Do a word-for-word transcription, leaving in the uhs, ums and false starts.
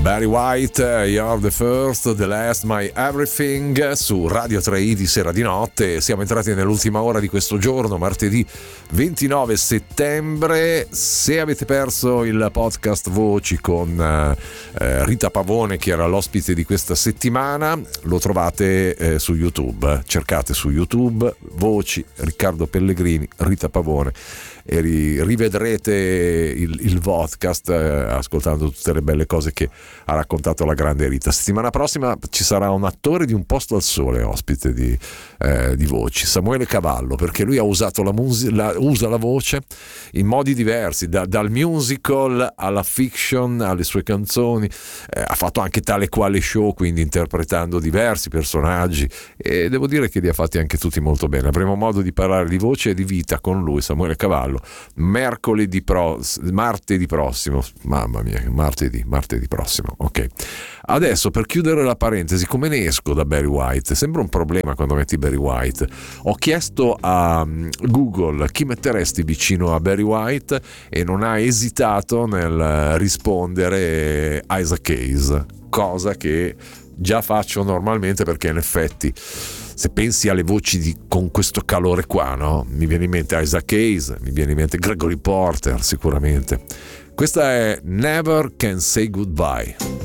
Barry White, You're the First, The Last, My Everything, su Radio tre i di sera di notte. Siamo entrati nell'ultima ora di questo giorno, martedì ventinove settembre. Se avete perso il podcast Voci con eh, Rita Pavone, che era l'ospite di questa settimana, lo trovate eh, su YouTube. Cercate su YouTube Voci, Riccardo Pellegrini, Rita Pavone, e rivedrete il, il podcast eh, ascoltando tutte le belle cose che ha raccontato la grande Rita. Settimana prossima ci sarà un attore di Un posto al sole ospite di, eh, di Voci, Samuele Cavallo, perché lui ha usato la musica, usa la voce in modi diversi, da, dal musical alla fiction, alle sue canzoni, eh, ha fatto anche tale quale show, quindi interpretando diversi personaggi, e devo dire che li ha fatti anche tutti molto bene. Avremo modo di parlare di voce e di vita con lui, Samuele Cavallo, mercoledì pro, martedì prossimo, mamma mia, martedì, martedì prossimo, ok. Adesso, per chiudere la parentesi, come ne esco da Barry White? Sembra un problema quando metti Barry White. Ho chiesto a Google chi metteresti vicino a Barry White e non ha esitato nel rispondere Isaac Hayes, cosa che già faccio normalmente, perché in effetti se pensi alle voci di, con questo calore qua, no? Mi viene in mente Isaac Hayes, mi viene in mente Gregory Porter sicuramente. Questa è Never Can Say Goodbye.